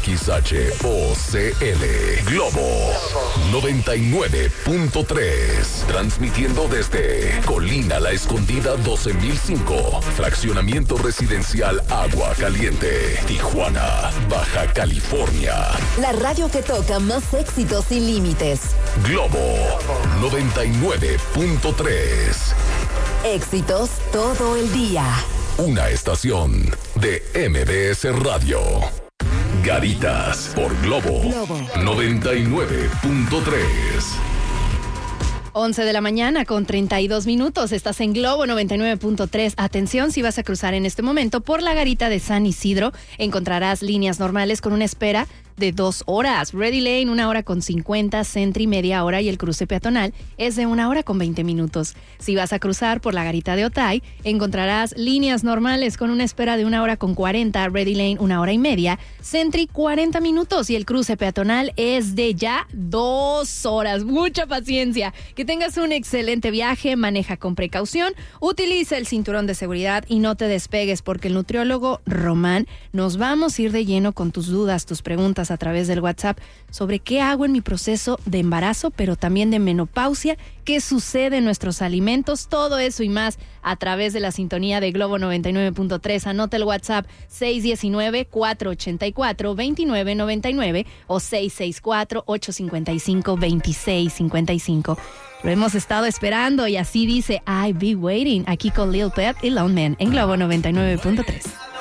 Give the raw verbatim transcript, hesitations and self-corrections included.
X H O C L Globo noventa y nueve punto tres. Transmitiendo desde Colina La Escondida doce mil cinco. Fraccionamiento residencial Agua Caliente, Tijuana, Baja California. La radio que toca más éxitos sin límites. Globo noventa y nueve punto tres. Éxitos todo el día. Una estación de M B S Radio. Garitas por Globo, Globo. noventa y nueve punto tres. once de la mañana con treinta y dos minutos. Estás en Globo noventa y nueve punto tres. Atención, si vas a cruzar en este momento por la garita de San Isidro, encontrarás líneas normales con una espera de dos horas. Ready Lane, una hora con cincuenta, Sentry, media hora y el cruce peatonal es de una hora con veinte minutos. Si vas a cruzar por la garita de Otay, encontrarás líneas normales con una espera de una hora con cuarenta, Ready Lane, una hora y media, Sentry, cuarenta minutos y el cruce peatonal es de ya dos horas. Mucha paciencia. Que tengas un excelente viaje, maneja con precaución, utiliza el cinturón de seguridad y no te despegues porque el nutriólogo Román nos vamos a ir de lleno con tus dudas, tus preguntas a través del WhatsApp sobre qué hago en mi proceso de embarazo, pero también de menopausia, qué sucede en nuestros alimentos, todo eso y más a través de la sintonía de Globo noventa y nueve punto tres. Anota el WhatsApp seis uno nueve, cuatro ocho cuatro, dos nueve nueve nueve o seis seis cuatro, ocho cinco cinco, dos seis cinco cinco. Lo hemos estado esperando y así dice I Be Waiting aquí con Lil Peep y Lone Man en Globo noventa y nueve punto tres.